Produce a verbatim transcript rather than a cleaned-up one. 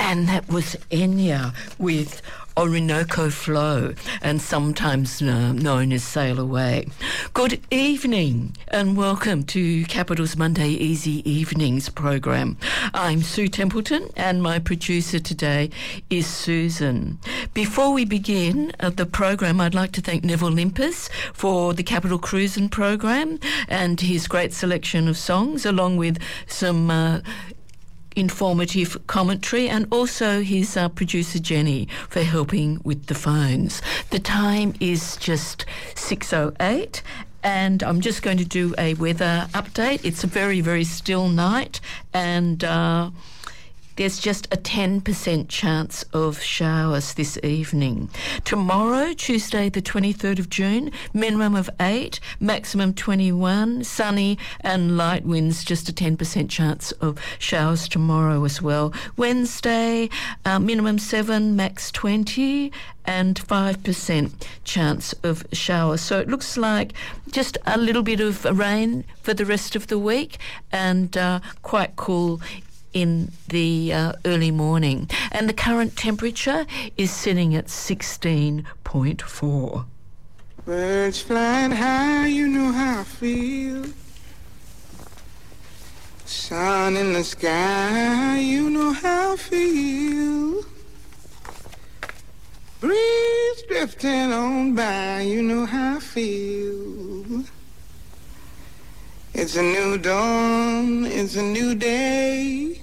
And that was Enya with Orinoco Flow, and sometimes uh, known as Sail Away. Good evening and welcome to Capital's Monday Easy Evenings program. I'm Sue Templeton and my producer today is Susan. Before we begin uh, the program, I'd like to thank Neville Limpus for the Capital Cruisin' program and his great selection of songs, along with some uh, informative commentary, and also his uh, producer Jenny for helping with the phones. The time is just six oh eight and I'm just going to do a weather update. It's a very, very still night, and uh, there's just a ten percent chance of showers this evening. Tomorrow, Tuesday the twenty-third of June, minimum of eight, maximum twenty-one, sunny and light winds, just a ten percent chance of showers tomorrow as well. Wednesday, uh, minimum seven, max twenty, and five percent chance of showers. So it looks like just a little bit of rain for the rest of the week, and uh, quite cool in the uh, early morning. And the current temperature is sitting at sixteen point four. Birds flying high, you know how I feel. Sun in the sky, you know how I feel. Breeze drifting on by, you know how I feel. It's a new dawn, it's a new day.